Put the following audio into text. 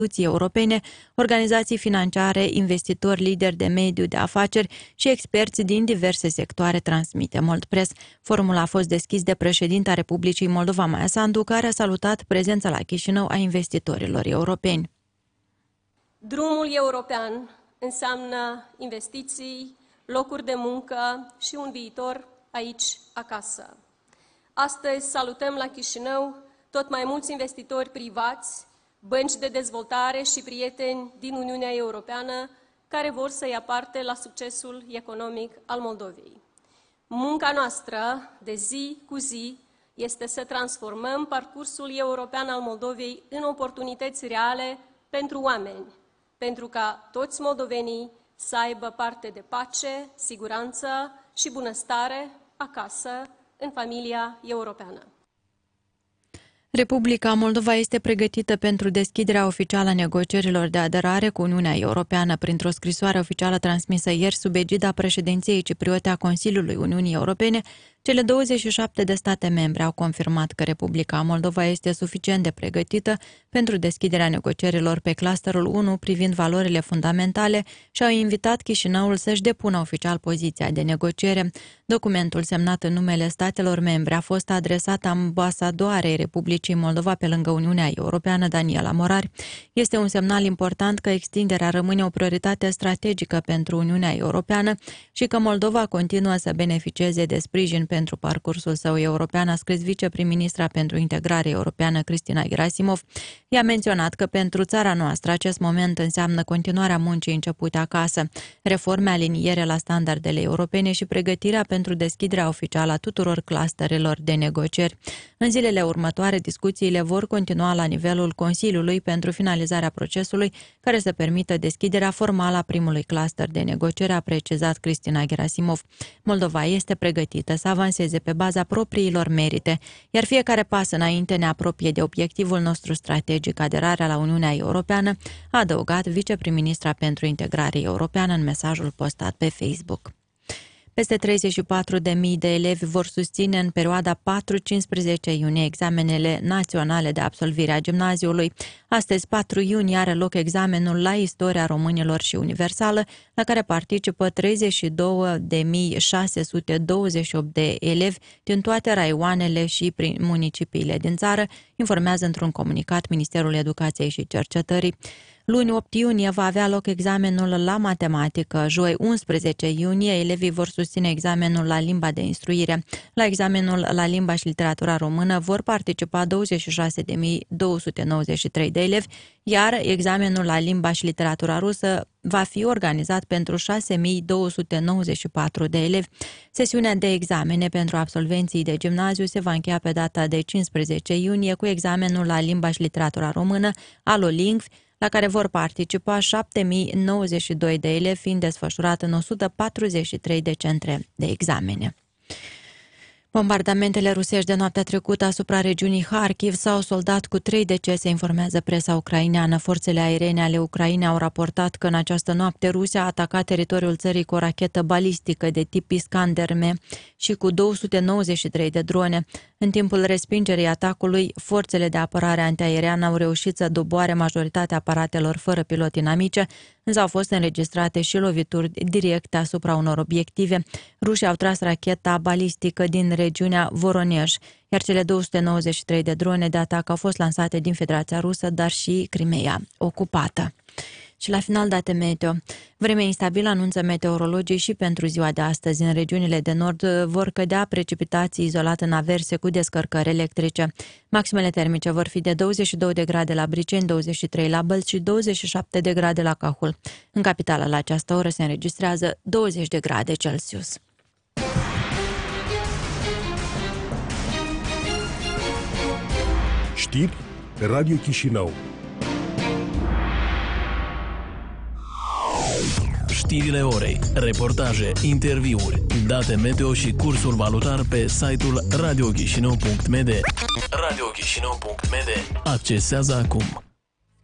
instituții europene, organizații financiare, investitori, lideri de mediu, de afaceri și experți din diverse sectoare, transmite Moldpress. Forumul a fost deschis de președinta Republicii Moldova, Maia Sandu, care a salutat prezența la Chișinău a investitorilor europeni. Drumul european înseamnă investiții, locuri de muncă și un viitor aici, acasă. Astăzi salutăm la Chișinău tot mai mulți investitori privați, bănci de dezvoltare și prieteni din Uniunea Europeană care vor să ia parte la succesul economic al Moldovei. Munca noastră de zi cu zi este să transformăm parcursul european al Moldovei în oportunități reale pentru oameni, pentru ca toți moldovenii să aibă parte de pace, siguranță și bunăstare acasă, în familia europeană. Republica Moldova este pregătită pentru deschiderea oficială a negocierilor de aderare cu Uniunea Europeană. Printr-o scrisoare oficială transmisă ieri sub egida președinției cipriote a Consiliului Uniunii Europene, cele 27 de state membre au confirmat că Republica Moldova este suficient de pregătită pentru deschiderea negocierilor pe clusterul 1 privind valorile fundamentale și au invitat Chișinăul să-și depună oficial poziția de negociere. Documentul semnat în numele statelor membre a fost adresat ambasadoarei Republicii Moldova pe lângă Uniunea Europeană, Daniela Morari. Este un semnal important că extinderea rămâne o prioritate strategică pentru Uniunea Europeană și că Moldova continuă să beneficieze de sprijin pentru parcursul său european, a scris viceprim-ministra pentru integrare europeană Cristina Gerasimov. I-a menționat că pentru țara noastră acest moment înseamnă continuarea muncii începute acasă, reforme, aliniere la standardele europene și pregătirea pentru deschiderea oficială a tuturor clusterelor de negocieri. În zilele următoare, discuțiile vor continua la nivelul Consiliului pentru finalizarea procesului care să permită deschiderea formală a primului cluster de negociere, a precizat Cristina Gerasimov. Moldova este pregătită să avanseze pe baza propriilor merite, iar fiecare pas înainte ne apropie de obiectivul nostru strategic, aderarea la Uniunea Europeană, a adăugat viceprim-ministra pentru integrare europeană în mesajul postat pe Facebook. Peste 34.000 de elevi vor susține în perioada 4-15 iunie examenele naționale de absolvire a gimnaziului. Astăzi, 4 iunie, are loc examenul la istoria românilor și universală, la care participă 32.628 de elevi din toate raioanele și prin municipiile din țară, informează într-un comunicat Ministerul Educației și Cercetării. Luni 8 iunie va avea loc examenul la matematică. Joi 11 iunie elevii vor susține examenul la limba de instruire. La examenul la limba și literatura română vor participa 26.293 de elevi, iar examenul la limba și literatura rusă va fi organizat pentru 6.294 de elevi. Sesiunea de examene pentru absolvenții de gimnaziu se va încheia pe data de 15 iunie cu examenul la limba și literatura română, Alolingv, la care vor participa 7.092 de elevi, fiind desfășurat în 143 de centre de examene. Bombardamentele rusești de noaptea trecută asupra regiunii Kharkiv s-au soldat cu 3 decese, informează presa ucraineană. Forțele aeriene ale Ucrainei au raportat că în această noapte Rusia a atacat teritoriul țării cu o rachetă balistică de tip Iskander-M și cu 293 de drone. În timpul respingerii atacului, forțele de apărare antiaeriană au reușit să doboare majoritatea aparatelor fără pilot inamice, însă au fost înregistrate și lovituri directe asupra unor obiective. Rușii au tras racheta balistică din regiunea Voronej, iar cele 293 de drone de atac au fost lansate din Federația Rusă, dar și Crimea ocupată. Și la final, date meteo. Vreme instabilă, anunță meteorologii și pentru ziua de astăzi. În regiunile de nord vor cădea precipitații izolate în averse cu descărcări electrice. Maximele termice vor fi de 22 de grade la Briceni, 23 la Bălți și 27 de grade la Cahul. În capitală, la această oră, se înregistrează 20 de grade Celsius. Știri pe Radio Chișinău. Știrile orei, reportaje, interviuri, date meteo și cursul valutar pe site-ul radiochișinău.md. Radiochișinău.md. Accesează acum.